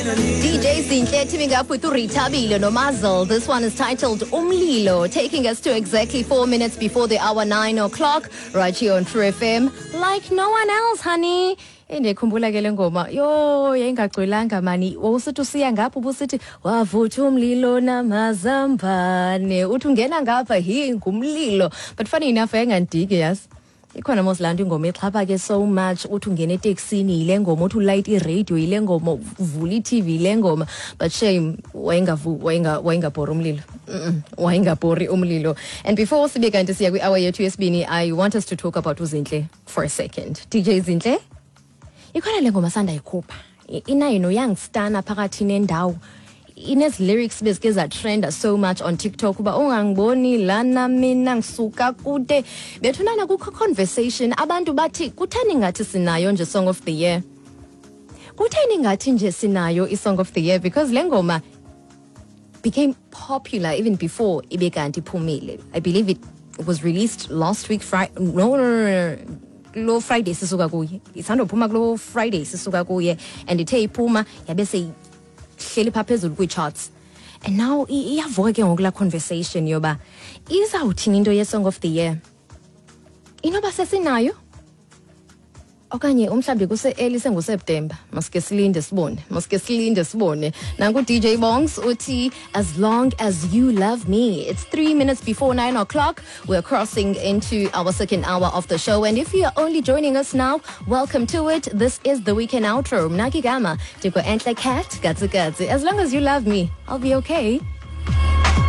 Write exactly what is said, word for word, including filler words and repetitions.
D J Zinhle teaming up with Uritabile no Mazel. This one is titled Umlilo, taking us to exactly four minutes before the hour nine o'clock, right here on True F M. Like no one else, honey. Endekhumbula ke lengoma yo yayingagcwelanga mani wawusithi usiya ngapha ubusithi wavutha umlilo namazambane uthi ungena ngapha hi ngumlilo, but funny enough ayengandiki yazi ikhona mosilanda ingoma exhapha ke so much uthi ungena eTaxini ile ngoma uthi ulight iradio ile ngoma uvula iTV ile ngoma, but shame wayengavu wayenga wayengabhora umlilo wayengabhori umlilo. And before sibe kanti siya kwi hour yethu yesibini, I want us to talk about uZinhle for a second. D J Zinhle ikhona le ngoma sanda ikhupha inayo no young stana phakathi nendawo inez lyrics bezike za trend so much on TikTok uba ungangiboni lana mina ngisuka kude bethunana ku conversation abantu bathi kutheni ngathi sinayo nje song of the year, kutheni ngathi nje sinayo i song of the year, because le ngoma became popular even before ibe kanti iphumile. I believe it was released last week Friday no, no, no, no. Lo Friday sisuka kuye isando phuma kulo Friday sisuka kuye and ithe iphuma yabe seyihleli phaphezulu kwi charts, and now iyavuka ke ngokula conversation yoba izawuthini into ye song of the year, inoba sesinayo okanye umhlambi kuse early sengu September. Maske silinde sibone maske silinde sibone nangu D J Bongs uthi as long as you love me. It's three minutes before nine o'clock. We're crossing into our second hour of the show, and if you are only joining us now, welcome to it. This is the weekend outro. Mnaki Gama Tiko Entle Cat Gatsu Gatsu. As long as you love me, I'll be okay.